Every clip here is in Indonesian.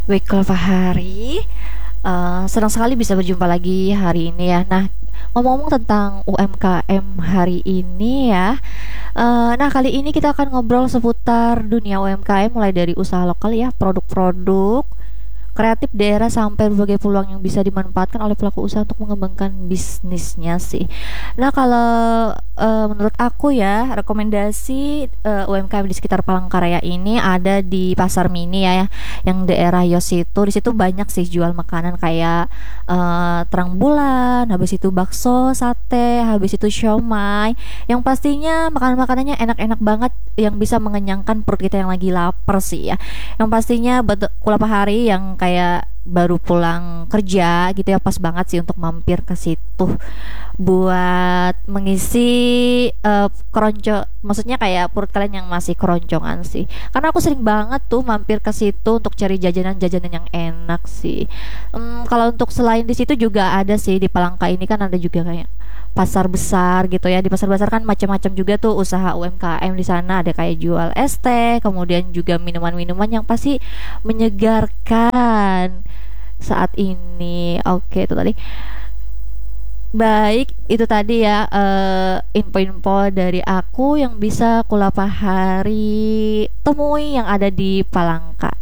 Baiklah Pak Hari, senang sekali bisa berjumpa lagi hari ini ya. Nah, ngomong-ngomong tentang UMKM hari ini ya, nah kali ini kita akan ngobrol seputar dunia UMKM mulai dari usaha lokal ya, produk-produk kreatif daerah sampai berbagai peluang yang bisa dimanfaatkan oleh pelaku usaha untuk mengembangkan bisnisnya sih. Nah, kalau menurut aku ya, rekomendasi UMKM di sekitar Palangkaraya ini ada di Pasar Mini ya, yang daerah Yos itu. Di situ banyak sih jual makanan kayak terang bulan, habis itu bakso, sate, habis itu siomay. Yang pastinya makanan-makanannya enak-enak banget yang bisa mengenyangkan perut kita yang lagi lapar sih ya. Yang pastinya buat kulapa hari yang kayak baru pulang kerja gitu ya, pas banget sih untuk mampir ke situ buat mengisi keronco, maksudnya kayak perut kalian yang masih keroncongan sih, karena aku sering banget tuh mampir ke situ untuk cari jajanan-jajanan yang enak sih. Kalau untuk selain di situ juga ada sih di Palangka ini kan ada juga kayak pasar besar gitu ya. Di pasar besar kan macam-macam juga tuh usaha UMKM di sana, ada kayak jual es teh, kemudian juga minuman-minuman yang pasti menyegarkan saat ini. Oke, itu tadi. Baik, itu tadi ya info-info dari aku yang bisa kulapahari temui yang ada di Palangka.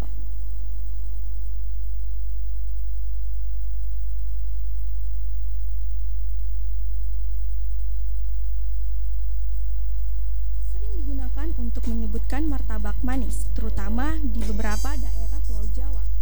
Istilah keranjang sering digunakan untuk menyebutkan martabak manis, terutama di beberapa daerah Pulau Jawa.